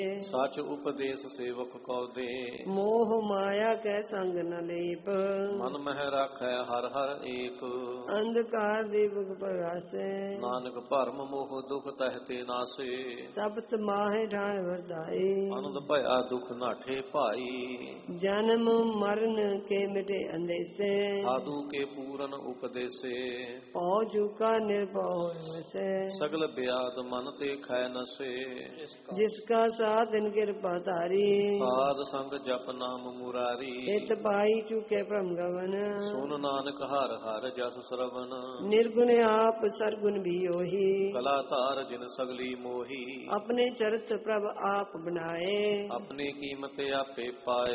ਸਚ ਉਪਦੇਸ਼ ਸੇਵਕ ਕੋ ਦੇ। ਮੋਹ ਮਾਇਆ ਕੈ ਸੰਗ ਨ ਲੀਪ। ਮਨ ਮਹਿ ਰਾਖੈ ਹਰ ਹਰ ਏਕ। ਅੰਧਕਾਰ ਦੀਪਕ ਪ੍ਰਗਾਸੈ। ਨਾਨਕ ਭਰਮ ਮੋਹ ਦੁਖ ਤਹਿ ਤੇ ਨਾਸੇ। ਸਬਤ ਮਾਹਿ ਠਾਣ ਵਰਤਾਈ। ਆਨੰਦ ਭਇਆ ਦੁਖ ਨਾਠੇ ਭਾਈ। ਜਨਮ ਮਰਨ ਕੇ ਮਿਟੇ ਅੰਦੇਸੇ। ਸਾਧੂ ਕੇ ਪੂਰਨ ਉਪਦੇਸੇ। ਪਉ ਚੁਕਾ ਨਿਰਭਉ ਹੋਇ ਵਸੈ। ਸਗਲ ਬਿਆਦ ਮਨ ਤੇ ਖੈ ਨਸੇ। ਜਿਸਕਾ ਸਾਥ ਇਨ ਕਿਰਪਾ ਧਾਰੀ। ਸਾਧ ਸੰਗ ਜਪ ਨਾਮ ਮੁਰਾਰੀ। ਇਤ ਪਾਈ ਚੁਕੇ ਭ੍ਰਮ ਗਵਨ। ਸੁਨ ਨਾਨਕ ਹਰ ਹਰ ਜਸ ਸਰਵਨ। ਨਿਰਗੁਣ ਆਪ ਸਰਗੁਣ ਵੀ ਉਹੀ। ਕਲਾ ਧਾਰ ਜਿਨ ਸਗਲੀ ਮੋਹੀ। ਆਪਣੇ ਚਰਿਤ ਪ੍ਰਭ ਆਪ ਬਣਾਏ। ਆਪਣੀ ਕੀਮਤ ਆਪੇ ਪਾਏ।